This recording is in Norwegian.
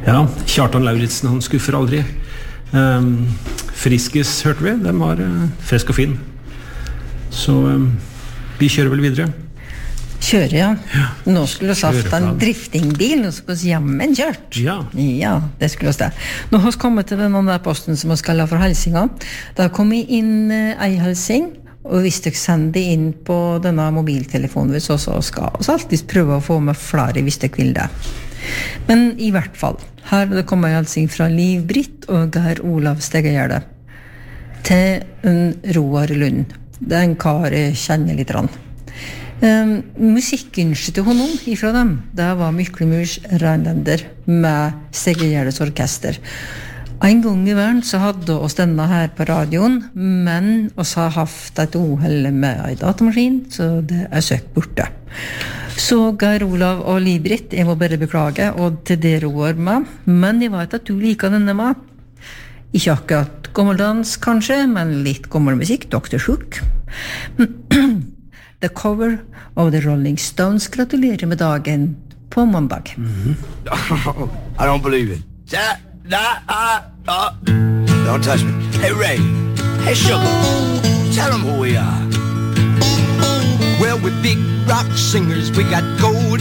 Ja, Kjartan Lauritsen, han skuffer aldri. Friskis hørte vi, den var frisk og fin. Så vi kjører vel videre. Kjører, ja. Nå skulle vi hatt en driftingbil, nå skulle vi jammen kjørt. Ja, det skulle vi det. Nå har vi kommet til den andre posten som vi skal ha for helsinga. Da kom vi inn ei helsing, og hvis dere sender inn på denne mobiltelefonen hvis også skal vi alltid prøve å få med flere hvis dere vil det. Men i hvert fall, her det kommer en helsing fra Liv Britt og Geir Olav Steggegjerde til en Roar Lund. Det en kar jeg kjenner litt rann. Musikkønsket til honom ifra dem, det var Myklemurs Rheinländer med Stegegjerdes orkester. En gang i verden så hadde oss denne her på radioen, men oss har haft et uheld med en datamaskin, så det søkt borte. Så Geir Olav og Liv-Britt, jeg må bare beklage, og til det Roar med, men jeg vet at du liker denne med. Ikke akkurat gammeldans kanskje, men litt gammel musikk, Dr. Hook. The cover of the Rolling Stones. Gratulerer med dagen på mandag. I don't believe it. Don't touch me. Hey Ray, hey Sugar, tell them who we are. Well, we're big rock singers, we got gold